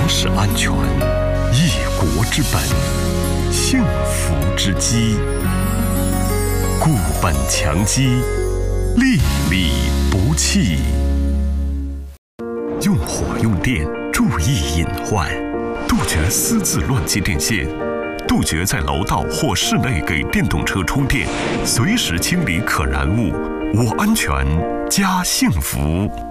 是安全，一国之本，幸福之基。固本强基，粒粒不弃。用火用电注意隐患，杜绝私自乱接电线，杜绝在楼道或室内给电动车充电，随时清理可燃物。我安全加幸福。